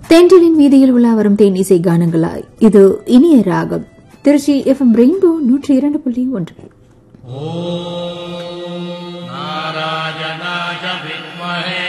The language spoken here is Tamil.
தென்றலின் வீதியில் உலா வரும் தேனிசை கானங்களாய் இது இனிய ராகம். Trichy FM rainbow 102.1.